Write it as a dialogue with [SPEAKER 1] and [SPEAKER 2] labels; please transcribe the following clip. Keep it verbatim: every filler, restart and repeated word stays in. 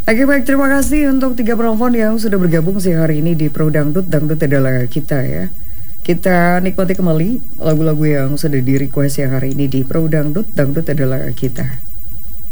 [SPEAKER 1] Oke baik, terima kasih untuk tiga penelpon yang sudah bergabung siang hari ini di Pro Dangdut. Dangdut adalah kita ya. Kita nikmati kembali lagu-lagu yang sudah di request siang hari ini di Pro Dangdut. Dangdut adalah kita.